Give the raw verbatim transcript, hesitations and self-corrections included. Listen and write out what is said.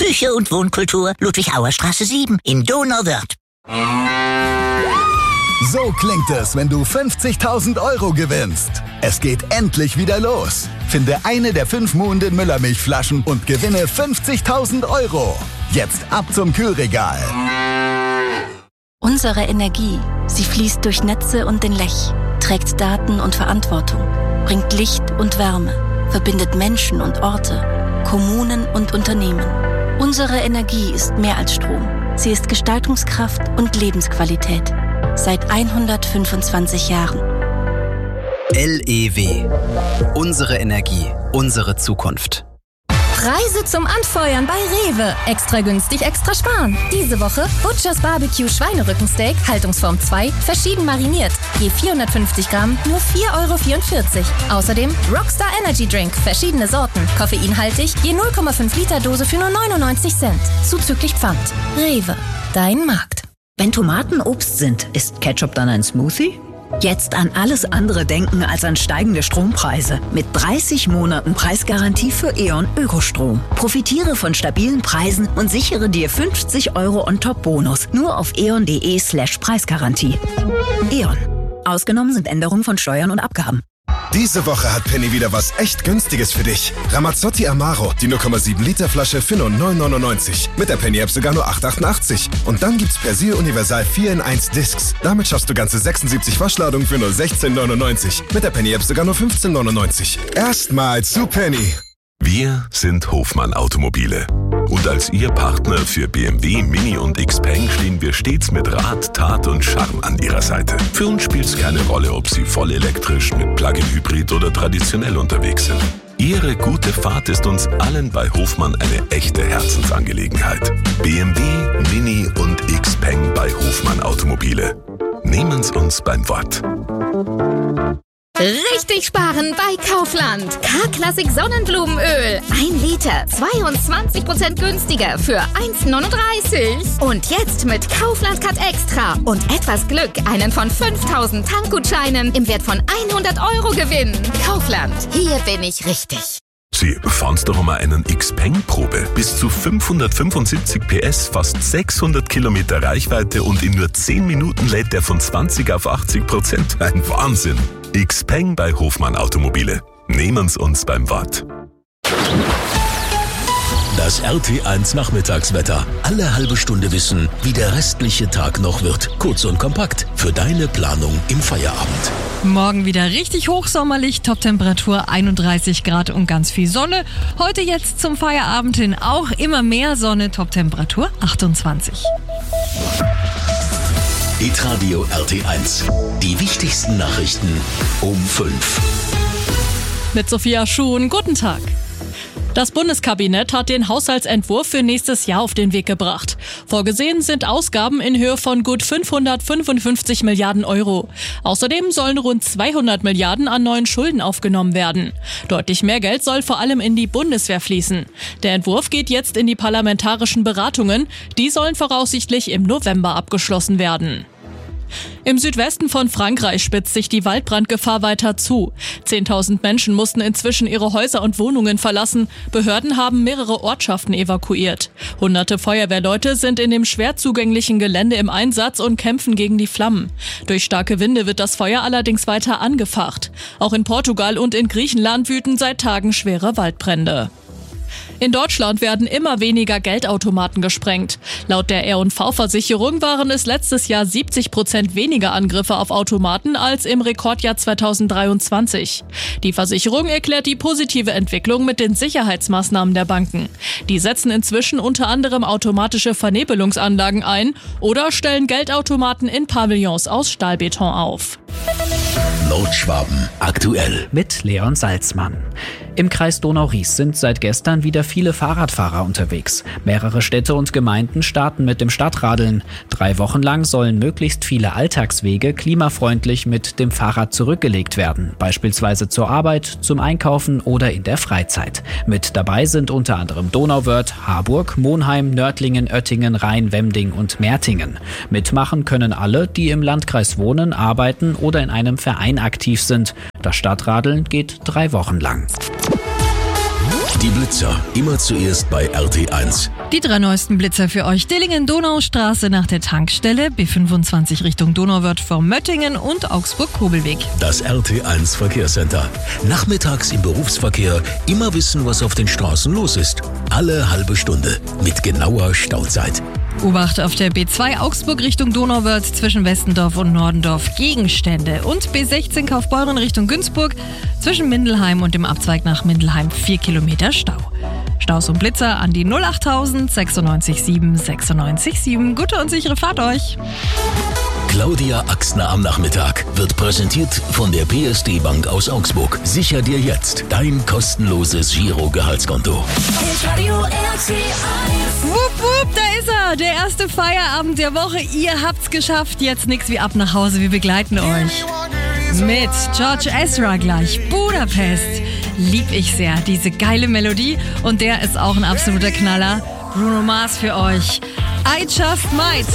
Küche und Wohnkultur, Ludwig-Auer-Straße sieben in Donauwörth. So klingt es, wenn du fünfzigtausend Euro gewinnst. Es geht endlich wieder los. Finde eine der fünf Muhenden Müllermilchflaschen und gewinne fünfzigtausend Euro. Jetzt ab zum Kühlregal. Unsere Energie, sie fließt durch Netze und den Lech, trägt Daten und Verantwortung, bringt Licht und Wärme, verbindet Menschen und Orte, Kommunen und Unternehmen. Unsere Energie ist mehr als Strom. Sie ist Gestaltungskraft und Lebensqualität. Seit hundertfünfundzwanzig Jahren. L E W. Unsere Energie, unsere Zukunft. Preise zum Anfeuern bei Rewe. Extra günstig, extra sparen. Diese Woche Butchers Barbecue Schweinerückensteak, Haltungsform zwei, verschieden mariniert. Je vierhundertfünfzig Gramm, nur vier Euro vierundvierzig. Außerdem Rockstar Energy Drink, verschiedene Sorten. Koffeinhaltig, je null Komma fünf Liter Dose für nur neunundneunzig Cent. Zuzüglich Pfand. Rewe, dein Markt. Wenn Tomaten Obst sind, ist Ketchup dann ein Smoothie? Jetzt an alles andere denken als an steigende Strompreise. Mit dreißig Monaten Preisgarantie für E.ON Ökostrom. Profitiere von stabilen Preisen und sichere dir fünfzig Euro On-Top-Bonus. Nur auf eon.de slash Preisgarantie. E.ON. Ausgenommen sind Änderungen von Steuern und Abgaben. Diese Woche hat Penny wieder was echt Günstiges für dich. Ramazzotti Amaro, die null Komma sieben Liter Flasche für nur neun neunundneunzig. Mit der Penny-App sogar nur acht achtundachtzig. Und dann gibt's Persil Universal vier in eins Discs. Damit schaffst du ganze sechsundsiebzig Waschladungen für nur sechzehn neunundneunzig. Mit der Penny-App sogar nur fünfzehn neunundneunzig. Erstmal zu Penny. Wir sind Hofmann Automobile. Und als Ihr Partner für B M W, Mini und Xpeng stehen wir stets mit Rat, Tat und Charme an Ihrer Seite. Für uns spielt es keine Rolle, ob Sie voll elektrisch, mit Plug-in-Hybrid oder traditionell unterwegs sind. Ihre gute Fahrt ist uns allen bei Hofmann eine echte Herzensangelegenheit. B M W, Mini und Xpeng bei Hofmann Automobile. Nehmen Sie uns beim Wort. Richtig sparen bei Kaufland. K-Klassik Sonnenblumenöl. Ein Liter, zweiundzwanzig Prozent günstiger für eins neununddreißig. Und jetzt mit Kaufland Cut Extra und etwas Glück einen von fünftausend Tankgutscheinen im Wert von hundert Euro gewinnen. Kaufland, hier bin ich richtig. Sie, fahren Sie doch mal einen Xpeng-Probe. Bis zu fünfhundertfünfundsiebzig P S, fast sechshundert Kilometer Reichweite und in nur zehn Minuten lädt der von zwanzig auf achtzig Prozent. Ein Wahnsinn. Xpeng bei Hofmann Automobile. Nehmen Sie uns beim Wort. Das R T eins Nachmittagswetter. Alle halbe Stunde wissen, wie der restliche Tag noch wird. Kurz und kompakt für deine Planung im Feierabend. Morgen wieder richtig hochsommerlich, Toptemperatur einunddreißig Grad und ganz viel Sonne. Heute jetzt zum Feierabend hin auch immer mehr Sonne, Toptemperatur achtundzwanzig. Hitradio R T eins. Die wichtigsten Nachrichten um fünf. Mit Sophia Schuhn, guten Tag. Das Bundeskabinett hat den Haushaltsentwurf für nächstes Jahr auf den Weg gebracht. Vorgesehen sind Ausgaben in Höhe von gut fünfhundertfünfundfünfzig Milliarden Euro. Außerdem sollen rund zweihundert Milliarden an neuen Schulden aufgenommen werden. Deutlich mehr Geld soll vor allem in die Bundeswehr fließen. Der Entwurf geht jetzt in die parlamentarischen Beratungen. Die sollen voraussichtlich im November abgeschlossen werden. Im Südwesten von Frankreich spitzt sich die Waldbrandgefahr weiter zu. Zehntausend Menschen mussten inzwischen ihre Häuser und Wohnungen verlassen. Behörden haben mehrere Ortschaften evakuiert. Hunderte Feuerwehrleute sind in dem schwer zugänglichen Gelände im Einsatz und kämpfen gegen die Flammen. Durch starke Winde wird das Feuer allerdings weiter angefacht. Auch in Portugal und in Griechenland wüten seit Tagen schwere Waldbrände. In Deutschland werden immer weniger Geldautomaten gesprengt. Laut der R und V-Versicherung waren es letztes Jahr siebzig Prozent weniger Angriffe auf Automaten als im Rekordjahr zweitausenddreiundzwanzig. Die Versicherung erklärt die positive Entwicklung mit den Sicherheitsmaßnahmen der Banken. Die setzen inzwischen unter anderem automatische Vernebelungsanlagen ein oder stellen Geldautomaten in Pavillons aus Stahlbeton auf. Nordschwaben aktuell mit Leon Salzmann. Im Kreis Donau-Ries sind seit gestern wieder viele Fahrradfahrer unterwegs. Mehrere Städte und Gemeinden starten mit dem Stadtradeln. Drei Wochen lang sollen möglichst viele Alltagswege klimafreundlich mit dem Fahrrad zurückgelegt werden. Beispielsweise zur Arbeit, zum Einkaufen oder in der Freizeit. Mit dabei sind unter anderem Donauwörth, Harburg, Monheim, Nördlingen, Oettingen, Rhein, Wemding und Mertingen. Mitmachen können alle, die im Landkreis wohnen, arbeiten oder in einem Verein aktiv sind. Das Stadtradeln geht drei Wochen lang. Die Blitzer, immer zuerst bei R T eins. Die drei neuesten Blitzer für euch. Dillingen-Donaustraße nach der Tankstelle, B fünfundzwanzig Richtung Donauwörth vor Möttingen und Augsburg-Kobelweg. Das R T eins Verkehrscenter. Nachmittags im Berufsverkehr immer wissen, was auf den Straßen los ist. Alle halbe Stunde mit genauer Stauzeit. Obacht auf der B zwei Augsburg Richtung Donauwörth zwischen Westendorf und Nordendorf Gegenstände. Und B sechzehn Kaufbeuren Richtung Günzburg zwischen Mindelheim und dem Abzweig nach Mindelheim vier Kilometer Stau. Staus und Blitzer an die null achttausend sechsundneunzig sieben sechsundneunzig sieben. Gute und sichere Fahrt euch! Claudia Axner am Nachmittag wird präsentiert von der P S D Bank aus Augsburg. Sicher dir jetzt dein kostenloses Giro-Gehaltskonto. Wupp, wupp, da ist er, der erste Feierabend der Woche. Ihr habt's geschafft, jetzt nix wie ab nach Hause, wir begleiten euch. Mit George Ezra gleich, Budapest. Lieb ich sehr, diese geile Melodie. Und der ist auch ein absoluter Knaller. Bruno Mars für euch. I Just Might.